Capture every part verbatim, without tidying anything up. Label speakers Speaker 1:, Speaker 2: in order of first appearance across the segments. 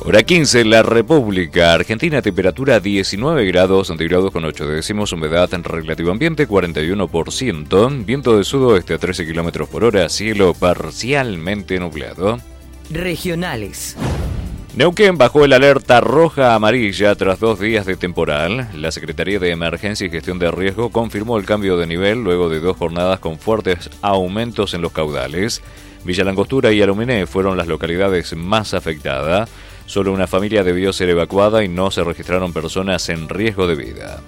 Speaker 1: Hora quince, La República Argentina, temperatura diecinueve grados centígrados con ocho décimos, humedad en relativo ambiente cuarenta y uno por ciento, viento de sudoeste a trece kilómetros por hora, cielo parcialmente nublado.
Speaker 2: Regionales.
Speaker 1: Neuquén bajó el alerta roja amarilla tras dos días de temporal. La Secretaría de Emergencia y Gestión de Riesgo confirmó el cambio de nivel luego de dos jornadas con fuertes aumentos en los caudales. Villa Langostura y Aluminé fueron las localidades más afectadas. Solo una familia debió ser evacuada y no se registraron personas en riesgo de vida.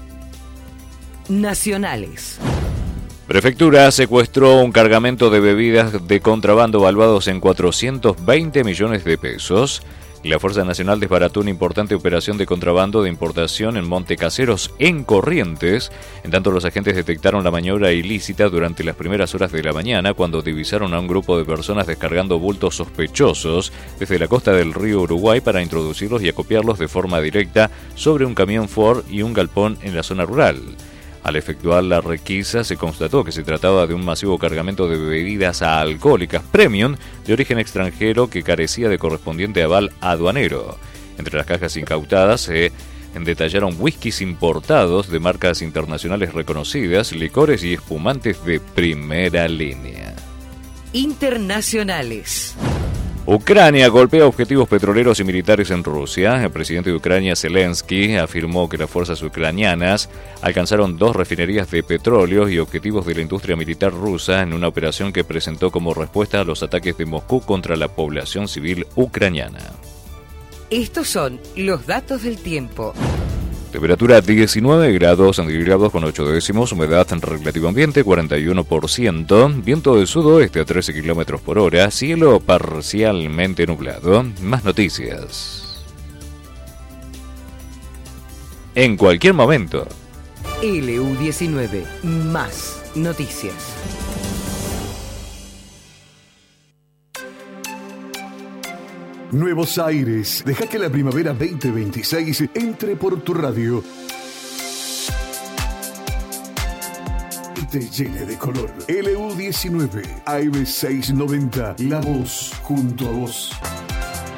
Speaker 2: Nacionales.
Speaker 1: Prefectura secuestró un cargamento de bebidas de contrabando valuados en cuatrocientos veinte millones de pesos. La Fuerza Nacional desbarató una importante operación de contrabando de importación en Montecaseros, en Corrientes. En tanto, los agentes detectaron la maniobra ilícita durante las primeras horas de la mañana, cuando divisaron a un grupo de personas descargando bultos sospechosos desde la costa del río Uruguay para introducirlos y acopiarlos de forma directa sobre un camión Ford y un galpón en la zona rural. Al efectuar la requisa, se constató que se trataba de un masivo cargamento de bebidas alcohólicas premium de origen extranjero que carecía de correspondiente aval aduanero. Entre las cajas incautadas se detallaron whiskies importados de marcas internacionales reconocidas, licores y espumantes de primera línea.
Speaker 2: Internacionales.
Speaker 1: Ucrania golpea objetivos petroleros y militares en Rusia. El presidente de Ucrania, Zelensky, afirmó que las fuerzas ucranianas alcanzaron dos refinerías de petróleo y objetivos de la industria militar rusa en una operación que presentó como respuesta a los ataques de Moscú contra la población civil ucraniana.
Speaker 2: Estos son los datos del tiempo.
Speaker 1: Temperatura diecinueve grados centígrados con ocho décimos, humedad en relativo ambiente cuarenta y uno por ciento, viento del sudoeste a trece kilómetros por hora, cielo parcialmente nublado. Más noticias en cualquier momento.
Speaker 2: L U diecinueve, más noticias.
Speaker 3: Nuevos Aires. Deja que la primavera veinte veintiséis entre por tu radio y te llene de color. L U diecinueve, A M seiscientos noventa, la voz junto a vos.